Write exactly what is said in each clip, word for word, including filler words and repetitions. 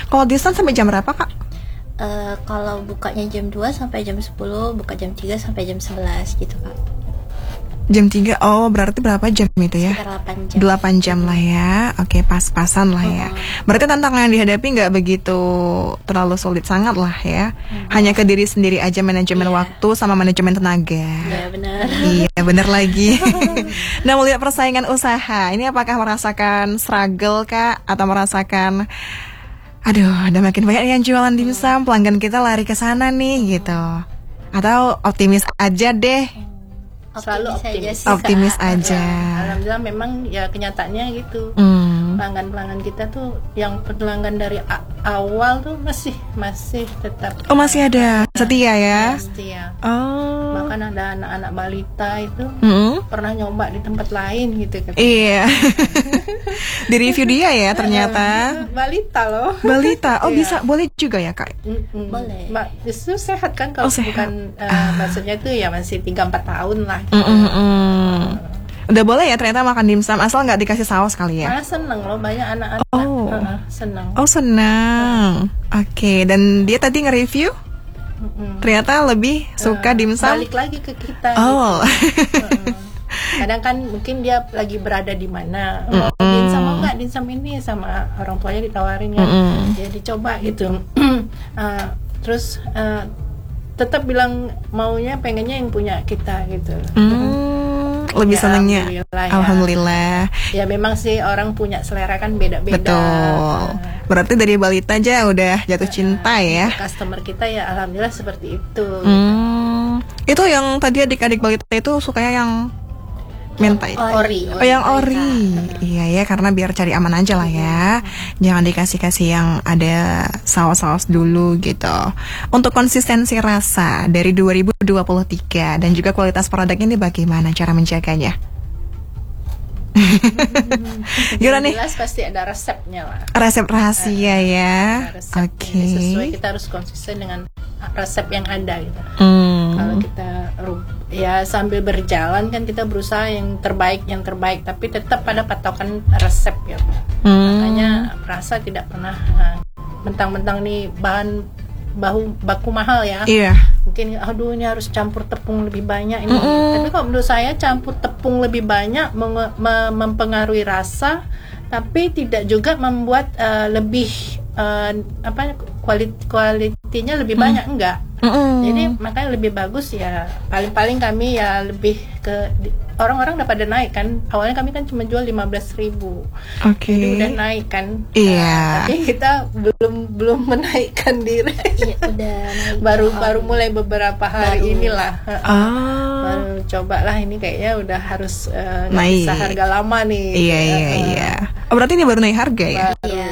Kalau dimsum sampai jam berapa, Kak? Uh, kalau bukanya jam dua sampai jam sepuluh, buka jam tiga sampai jam sebelas gitu, Kak. Jam tiga, oh berarti berapa jam itu ya? Sekitar delapan jam. delapan jam lah ya, oke pas-pasan lah ya. Hmm. Berarti tantangan yang dihadapi nggak begitu terlalu sulit, sangat lah ya. Hmm. Hanya ke diri sendiri aja, manajemen yeah. waktu sama manajemen tenaga. Iya yeah, benar. Iya benar lagi. Nah, melihat persaingan usaha, ini apakah merasakan struggle, Kak? Atau merasakan, aduh udah makin banyak yang jualan dimsum, pelanggan kita lari ke sana nih gitu. Atau optimis aja deh? Selalu optimis, optimis aja. Ya, alhamdulillah memang ya kenyataannya gitu. Hmm. Pelanggan-pelanggan kita tuh yang pelanggan dari a- awal tuh masih masih tetap. Oh masih ada uh, setia ya? Ya setia. Oh. Bahkan ada anak-anak balita itu hmm? pernah nyoba di tempat lain gitu kan. Iya. Di review dia ya ternyata. Balita loh. Balita. Oh bisa, boleh juga ya Kak? Mm-mm. Boleh. Mbak justru sehat kan kalau oh, sehat. bukan uh, ah. maksudnya tuh ya masih tiga empat tahun lah. Mm-mm. Udah boleh ya ternyata makan dimsum asal nggak dikasih saus kali ya? Malah seneng loh, banyak anak-anak oh. uh, seneng. Oh senang. Uh. Oke, okay. Dan dia tadi nge-review mm-hmm. ternyata lebih suka uh, dimsum. Balik lagi ke kita. Oh. Gitu. uh, kadang kan mungkin dia lagi berada di mana, mau mm-hmm. dimsum mau nggak dimsum ini, sama orang tuanya ditawarin kan, mm-hmm. ya dicoba gitu. uh, terus uh, tetap bilang maunya pengennya yang punya kita gitu. Mm, lebih ya, senangnya. Alhamdulillah, ya. Alhamdulillah. Ya memang sih orang punya selera kan beda-beda. Betul. Nah, berarti dari balita aja udah jatuh uh, cinta ya. Customer kita ya alhamdulillah seperti itu. Hmm, gitu. Itu yang tadi adik-adik balita itu sukanya yang mentai. Ori. Oh yang ori. Uh. Iya ya, karena biar cari aman aja lah ya. Jangan dikasih-kasih yang ada saus-saus dulu gitu. Untuk konsistensi rasa dari dua ribu dua puluh tiga dan juga kualitas produk ini bagaimana cara menjaganya? Gimana nih? Jelas pasti ada resepnya lah. Resep rahasia uh, ya. Oke. Okay. Sesuai, kita harus konsisten dengan resep yang ada gitu. Hmm. Kalau kita ya sambil berjalan kan kita berusaha yang terbaik yang terbaik, tapi tetap pada patokan resep ya. Hmm. Makanya rasa tidak pernah uh, mentang-mentang nih bahan bahu baku mahal ya. Iya. Mungkin aduh ini harus campur tepung lebih banyak ini. Mm-hmm. Tapi kalau menurut saya campur tepung lebih banyak mem- mem- mempengaruhi rasa, tapi tidak juga membuat uh, lebih uh, apa kualit kualitinya lebih mm. banyak, enggak. Mm-hmm. Jadi makanya lebih bagus ya paling-paling kami ya lebih ke di, orang-orang udah pada naik kan. Awalnya kami kan cuma jual lima belas ribu. Oke. Okay. Jadi udah naik kan. Iya. Nah, tapi kita belum belum menaikkan diri. Iya, udah naik. baru baru mulai beberapa hari baru. inilah. Ah. Baru cobalah ini kayaknya udah harus uh, naik. Bisa harga lama nih. Iya iya uh, iya. Oh berarti ini baru naik harga ya? Iya.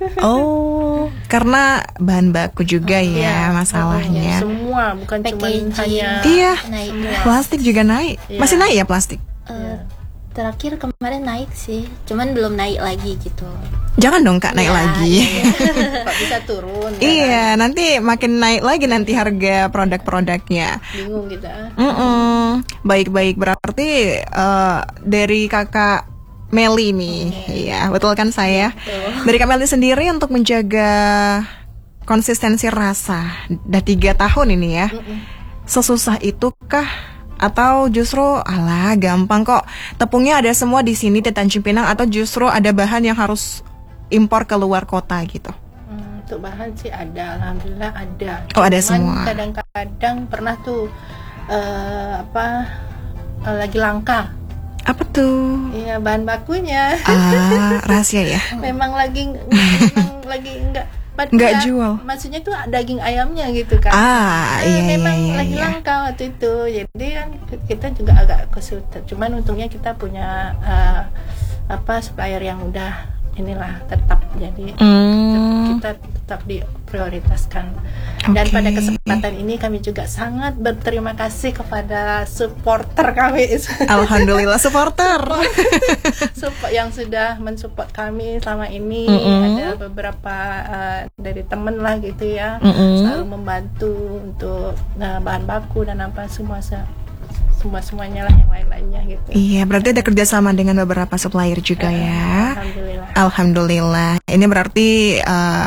Oh, karena bahan baku juga ya, ya masalahnya. Semua bukan cuma hanya iya. Naik. Plastik juga naik. Ya. Masih naik ya plastik? Uh, ya. Terakhir kemarin naik sih, cuman belum naik lagi gitu. Jangan dong Kak naik ya, lagi. Iya. Kok bisa turun? Iya, kan? Nanti makin naik lagi nanti harga produk-produknya. Bingung kita. Mm-mm. Baik-baik, berarti uh, dari Kakak Meli nih, okay. ya betul kan saya? Betul. Dari Kak Meli sendiri untuk menjaga konsistensi rasa, udah tiga tahun ini ya, Mm-mm. sesusah itu kah? Atau justru alah gampang kok, tepungnya ada semua di sini di Tanjung Pinang, atau justru ada bahan yang harus impor ke luar kota gitu? Hmm, untuk bahan sih ada, alhamdulillah ada. Oh ada Cuman semua. Kadang-kadang pernah tuh uh, apa uh, lagi langka. Apa tuh? Iya bahan bakunya. Ah rahasia ya. memang lagi memang lagi enggak. Nggak ya, jual. Maksudnya tuh daging ayamnya gitu kan. Ah, eh, iya, memang iya, lagi iya. langka waktu itu. Jadi kan kita juga agak kesulitan. Cuman untungnya kita punya uh, apa supplier yang udah inilah tetap, jadi mm. kita tetap diprioritaskan. Okay. Dan pada kesempatan ini kami juga sangat berterima kasih kepada supporter kami. Alhamdulillah supporter yang sudah mensupport kami selama ini. Mm-hmm. Ada beberapa uh, dari temen lah gitu ya, mm-hmm. selalu membantu untuk uh, bahan baku dan apa semua semua semuanya lah yang lain-lainnya gitu. Iya, berarti ada kerjasama dengan beberapa supplier juga uh, ya. Alhamdulillah. Alhamdulillah. Ini berarti uh,